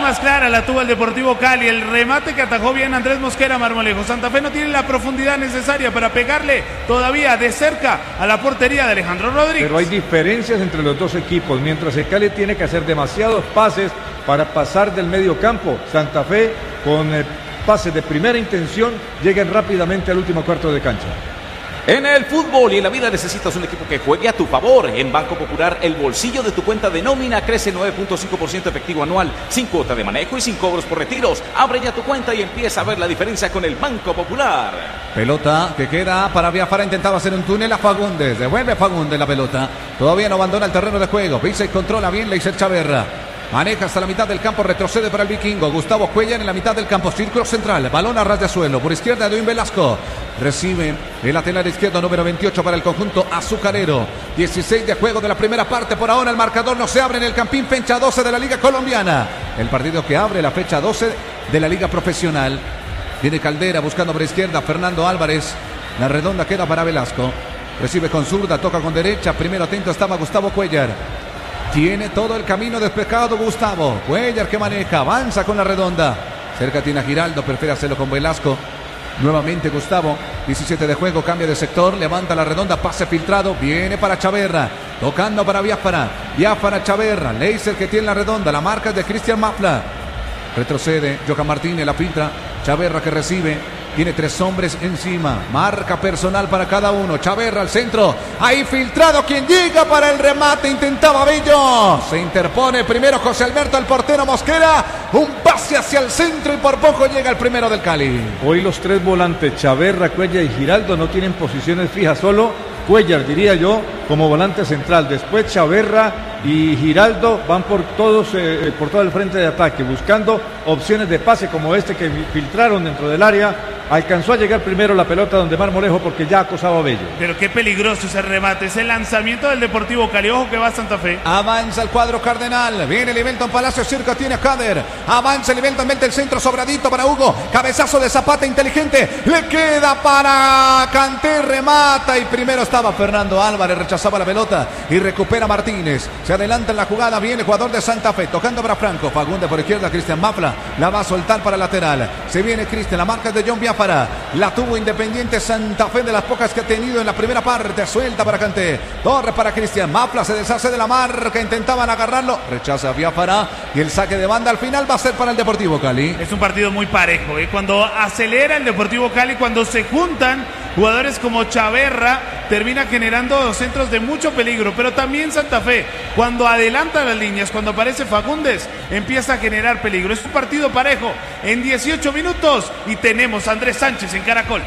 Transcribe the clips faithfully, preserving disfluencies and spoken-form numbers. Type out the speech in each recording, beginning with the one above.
más clara la tuvo el Deportivo Cali. El remate que atajó bien Andrés Mosquera Marmolejo. Santa Fe no tiene la profundidad necesaria para pegarle todavía de cerca a la portería de Alejandro Rodríguez. Pero hay diferencias entre los dos equipos. Mientras el Cali tiene que hacer demasiados pases para pasar del medio campo, Santa Fe con eh, pases de primera intención llegan rápidamente al último cuarto de cancha. En el fútbol y en la vida necesitas un equipo que juegue a tu favor. En Banco Popular, el bolsillo de tu cuenta de nómina crece nueve punto cinco por ciento efectivo anual, sin cuota de manejo y sin cobros por retiros. Abre ya tu cuenta y empieza a ver la diferencia con el Banco Popular. Pelota que queda para Biafara, intentaba hacer un túnel a Fagundes. Devuelve Fagundes la pelota. Todavía no abandona el terreno de juego. Pisa y controla bien Leiser Chaverra. Maneja hasta la mitad del campo, retrocede para el vikingo. Gustavo Cuellar en la mitad del campo, círculo central. Balón a ras de suelo, por izquierda Edwin Velasco. Recibe el lateral izquierdo número veintiocho para el conjunto azucarero. dieciséis de juego de la primera parte. Por ahora el marcador no se abre en el Campín, fecha doce de la Liga Colombiana. El partido que abre la fecha doce de la Liga Profesional. Viene Caldera buscando por izquierda, Fernando Álvarez. La redonda queda para Velasco. Recibe con zurda, toca con derecha. Primero atento estaba Gustavo Cuellar. Tiene todo el camino despejado Gustavo. Cuellar que maneja, avanza con la redonda. Cerca tiene a Giraldo, prefiere hacerlo con Velasco. Nuevamente Gustavo, diecisiete de juego, cambia de sector, levanta la redonda, pase filtrado, viene para Chaverra, tocando para Biafara. Biafara Chaverra, Leiser que tiene la redonda, la marca es de Cristian Mafla. Retrocede, Johan Martínez la filtra, Chaverra que recibe. Tiene tres hombres encima. Marca personal para cada uno. Chaverra al centro. Ahí filtrado. Quien llega para el remate. Intentaba Bello. Se interpone primero José Alberto, el portero Mosquera. Un pase hacia el centro y por poco llega el primero del Cali. Hoy los tres volantes, Chaverra, Cuellar y Giraldo, no tienen posiciones fijas. Solo Cuellar, diría yo, como volante central. Después Chaverra y Giraldo van por todos, eh, por todo el frente de ataque, buscando opciones de pase como este que filtraron dentro del área. Alcanzó a llegar primero la pelota donde Marmolejo porque ya acosaba a Bello. Pero qué peligroso ese remate, ese lanzamiento del Deportivo Cali. Ojo que va Santa Fe. Avanza el cuadro cardenal. Viene Livelton Palacio, cerca tiene a Cader. Avanza Livelton, mete el centro sobradito para Hugo. Cabezazo de Zapata inteligente. Le queda para Kanté, remata. Y primero estaba Fernando Álvarez, rechazaba la pelota. Y recupera Martínez. Se adelanta en la jugada, viene el jugador de Santa Fe. Tocando para Franco. Fagundes por izquierda, Cristian Mafla. La va a soltar para el lateral. Se viene Cristian, la marca es de John Biafara. La tuvo Independiente Santa Fe, de las pocas que ha tenido en la primera parte. Suelta para Kanté. Torre para Cristian. Mafla se deshace de la marca. Intentaban agarrarlo. Rechaza Biafara. Y el saque de banda al final va a ser para el Deportivo Cali. Es un partido muy parejo, ¿eh? Cuando acelera el Deportivo Cali, cuando se juntan jugadores como Chaverra, termina generando centros de mucho peligro. Pero también Santa Fe, cuando adelanta las líneas, cuando aparece Fagundes, empieza a generar peligro. Es un partido parejo en dieciocho minutos y tenemos a Andrés Sánchez en Caracol.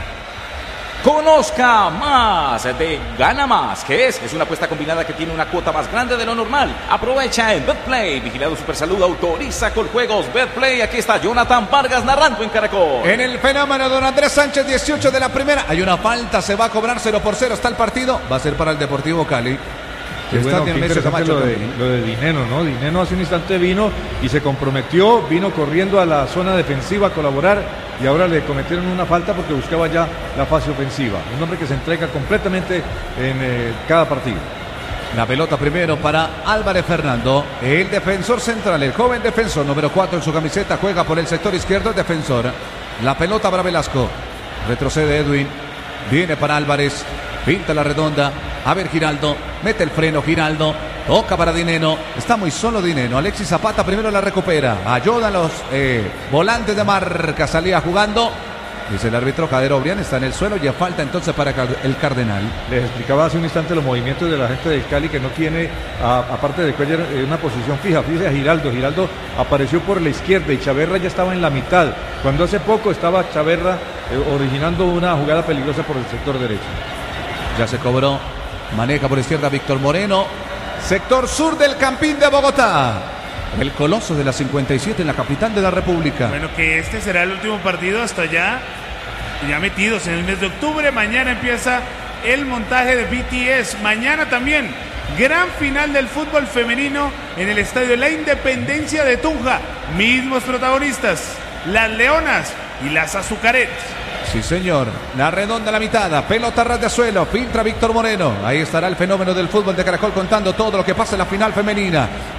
Conozca más de Gana Más, que es, es una apuesta combinada que tiene una cuota más grande de lo normal. Aprovecha en Betplay, vigilado Supersalud, autoriza con juegos Betplay. Aquí está Jonathan Vargas narrando en Caracol. En el fenómeno don Andrés Sánchez, dieciocho de la primera. Hay una falta, se va a cobrar cero por cero. Está el partido, va a ser para el Deportivo Cali. Qué bueno, qué interesante lo de, lo de Dineno, ¿no? Dineno hace un instante vino y se comprometió, vino corriendo a la zona defensiva a colaborar y ahora le cometieron una falta porque buscaba ya la fase ofensiva. Un hombre que se entrega completamente en eh, cada partido. La pelota primero para Álvarez Fernando, el defensor central, el joven defensor, número cuatro en su camiseta, juega por el sector izquierdo, el defensor. La pelota para Velasco, retrocede Edwin, viene para Álvarez, pinta la redonda. A ver Giraldo, mete el freno Giraldo, toca para Dineno, está muy solo Dineno. Alexis Zapata primero la recupera, ayudan los eh, volantes de marca, salía jugando. Dice el árbitro, Jader Obrián está en el suelo y falta entonces para el Cardenal. Les explicaba hace un instante los movimientos de la gente del Cali que no tiene, a, aparte de Cuellar, eh, una posición fija. Fíjese a Giraldo, Giraldo apareció por la izquierda y Chaverra ya estaba en la mitad, cuando hace poco estaba Chaverra eh, originando una jugada peligrosa por el sector derecho. Ya se cobró. Maneja por izquierda Víctor Moreno. Sector sur del Campín de Bogotá. El coloso de la cincuenta y siete en la capital de la República. Bueno, que este será el último partido hasta ya, ya metidos en el mes de octubre. Mañana empieza el montaje de B T S. Mañana también, gran final del fútbol femenino en el Estadio La Independencia de Tunja. Mismos protagonistas, las Leonas y las Azucareras. Sí, señor. La redonda a la mitad. Pelota ras de suelo. Filtra Víctor Moreno. Ahí estará el fenómeno del fútbol de Caracol contando todo lo que pasa en la final femenina.